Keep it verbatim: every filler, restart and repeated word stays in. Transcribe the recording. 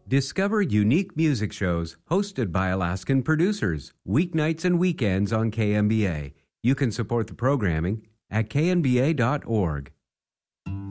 Discover unique music shows hosted by Alaskan producers, weeknights and weekends on K M B A. You can support the programming at k n b a dot org.